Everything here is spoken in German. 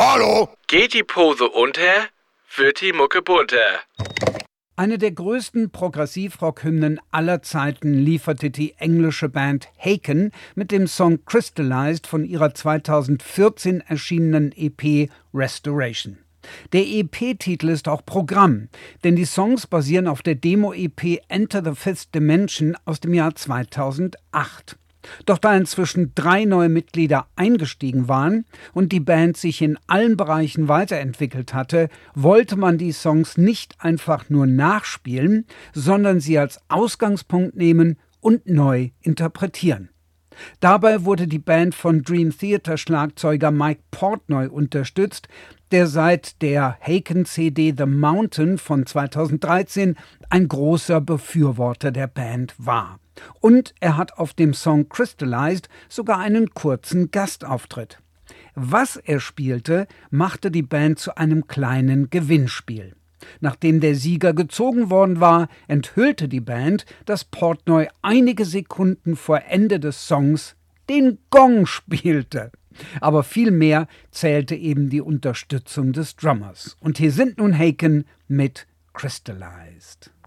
Hallo? Geht die Pose unter, wird die Mucke bunter. Eine der größten Progressiv-Rock-Hymnen aller Zeiten lieferte die englische Band Haken mit dem Song Crystallized von ihrer 2014 erschienenen EP Restoration. Der EP-Titel ist auch Programm, denn die Songs basieren auf der Demo-EP Enter the Fifth Dimension aus dem Jahr 2008. Doch da inzwischen 3 neue Mitglieder eingestiegen waren und die Band sich in allen Bereichen weiterentwickelt hatte, wollte man die Songs nicht einfach nur nachspielen, sondern sie als Ausgangspunkt nehmen und neu interpretieren. Dabei wurde die Band von Dream Theater Schlagzeuger Mike Portnoy unterstützt, der seit der Haken-CD The Mountain von 2013 ein großer Befürworter der Band war. Und er hat auf dem Song Crystallized sogar einen kurzen Gastauftritt. Was er spielte, machte die Band zu einem kleinen Gewinnspiel. Nachdem der Sieger gezogen worden war, enthüllte die Band, dass Portnoy einige Sekunden vor Ende des Songs den Gong spielte. Aber viel mehr zählte eben die Unterstützung des Drummers. Und hier sind nun Haken mit Crystallized.